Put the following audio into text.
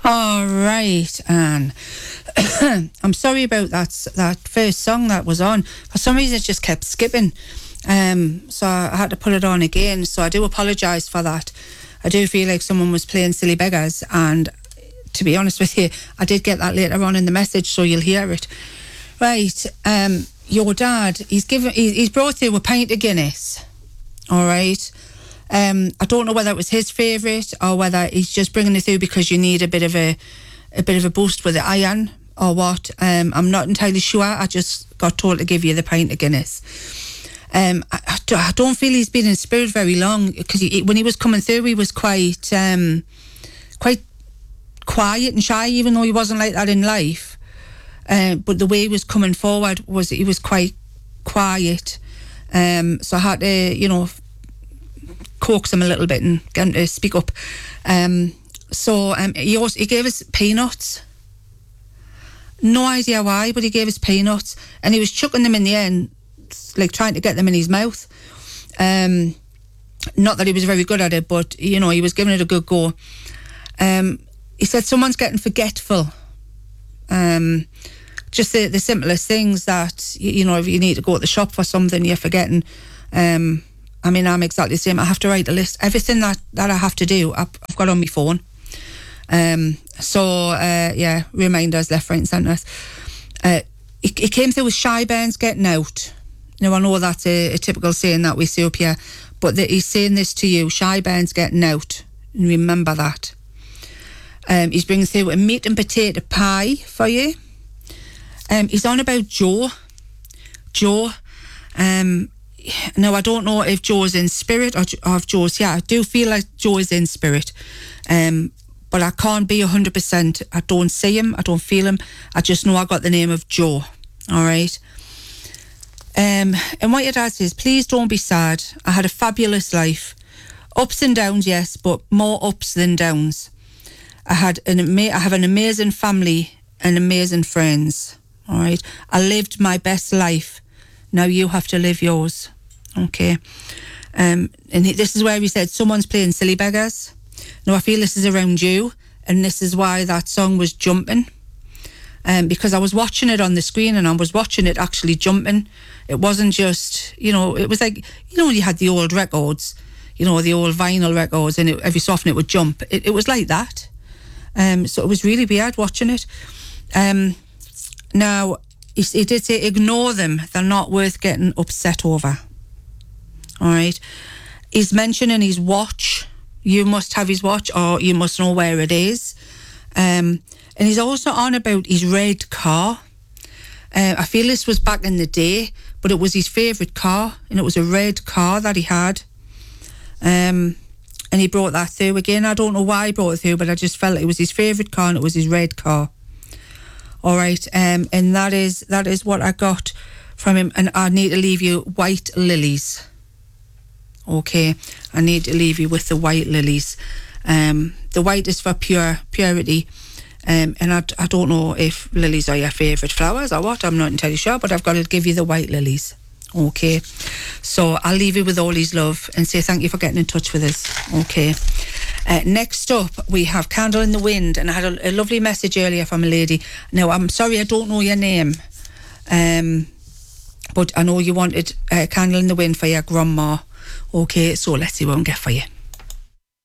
All right, Anne. I'm sorry about that first song that was on. For some reason, it just kept skipping. So I had to put it on again. So I do apologise for that. I do feel like someone was playing Silly Beggars, and to be honest with you, I did get that later on in the message, so you'll hear it. Right, your dad, he's brought through a pint of Guinness. All right. I don't know whether it was his favourite or whether he's just bringing it through because you need a bit of a boost with the iron or what. I'm not entirely sure. I just got told to give you the pint of Guinness. I don't feel he's been in spirit very long, because when he was coming through, he was quite quiet and shy, even though he wasn't like that in life. But the way he was coming forward he was quite quiet. So I had to, coax him a little bit and get him to speak up. He gave us peanuts. No idea why, but he gave us peanuts, and he was chucking them in the end, like trying to get them in his mouth. Not that he was very good at it, but he was giving it a good go. He said someone's getting forgetful. Just the simplest things that, if you need to go to the shop for something, you're forgetting. I'm exactly the same. I have to write a list. Everything that I have to do, I've got on my phone. Reminders left, right and centre. He came through with shy burns getting out. Now, I know that's a typical saying that we say up here, but he's saying this to you, shy burns getting out. And remember that. He's bringing through a meat and potato pie for you. He's on about Joe. Now, I don't know if Joe's in spirit or if Joe's here. I do feel like Joe is in spirit. But I can't be 100%. I don't see him. I don't feel him. I just know I got the name of Joe. All right. And what your dad says, please don't be sad. I had a fabulous life. Ups and downs, yes, but more ups than downs. I have an amazing family and amazing friends. All right. I lived my best life. Now you have to live yours. Okay. This is where he said someone's playing Silly Beggars. Now I feel this is around you, and this is why that song was jumping. Because I was watching it on the screen, and I was watching it actually jumping. It wasn't just, it was like, when you had the old records, the old vinyl records, and every so often it would jump. It was like that. So it was really weird watching it. Now, he did say, ignore them. They're not worth getting upset over. All right. He's mentioning his watch. You must have his watch, or you must know where it is. And he's also on about his red car. I feel this was back in the day, but it was his favourite car, and it was a red car that he had. And he brought that through again. I don't know why he brought it through, but I just felt it was his favourite car, and it was his red car. All right, and that is what I got from him. And I need to leave you white lilies. Okay, I need to leave you with the white lilies. The white is for purity. And I don't know if lilies are your favourite flowers or what. I'm not entirely sure, but I've got to give you the white lilies. Okay, so I'll leave you with all his love and say thank you for getting in touch with us. Okay. Next up, we have Candle in the Wind, and I had a lovely message earlier from a lady. Now, I'm sorry I don't know your name, but I know you wanted Candle in the Wind for your grandma. Okay, so let's see what I can get for you.